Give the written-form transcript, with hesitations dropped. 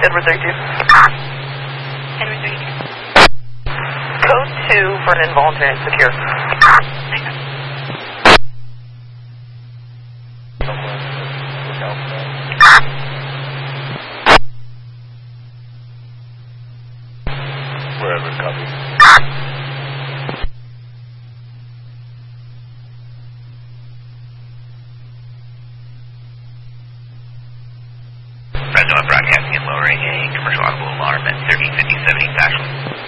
Edward 32. Edward 32. Code 2 for an involuntary and secure. Wherever, copy. Fresno broadcasting and lowering a commercial audible alarm at 1350 17 Ashland.